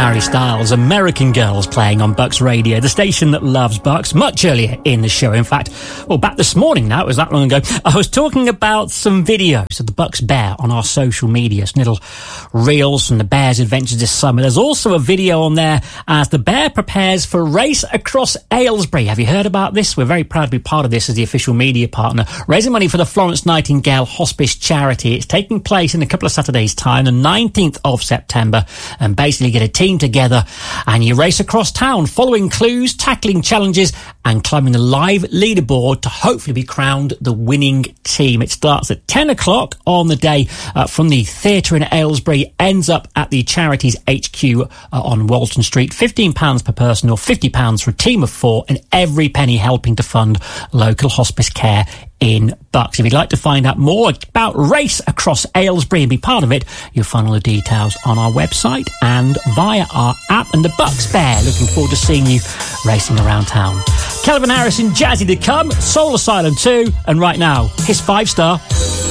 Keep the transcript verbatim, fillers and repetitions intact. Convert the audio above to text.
Harry Styles, American Girls, playing on Bucks Radio, the station that loves Bucks. Much earlier in the show, in fact, well, back this morning now, it was that long ago, I was talking about some videos of the Bucks Bear on our social media, some little reels from the Bear's adventures this summer. There's also a video on there as the Bear prepares for a race across Aylesbury. Have you heard about this? We're very proud to be part of this as the official media partner, raising money for the Florence Nightingale Hospice Charity. It's taking place in a couple of Saturdays' time, the nineteenth of September, and basically get a team together and you race across town, following clues, tackling challenges and climbing the live leaderboard to hopefully be crowned the winning team. It starts at ten o'clock on the day uh, from the theatre in Aylesbury, ends up at the charity's H Q uh, on Walton Street. fifteen pounds per person or fifty pounds for a team of four, and every penny helping to fund local hospice care in Bucks. If you'd like to find out more about Race Across Aylesbury and be part of it, you'll find all the details on our website and via our app. And the Bucks Bear, looking forward to seeing you racing around town. Calvin Harris and Jazzy to come, Soul Asylum two, and right now, his five star.